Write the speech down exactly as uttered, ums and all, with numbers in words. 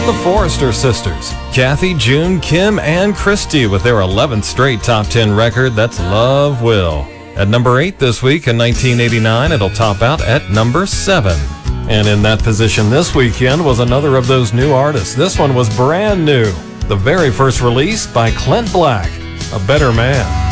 the Forrester Sisters. Kathy, June, Kim, and Christy with their eleventh straight top ten record, that's Love Will. At number eight this week in nineteen eighty-nine, it'll top out at number seven. And in that position this weekend was another of those new artists. This one was brand new. The very first release by Clint Black, A Better Man.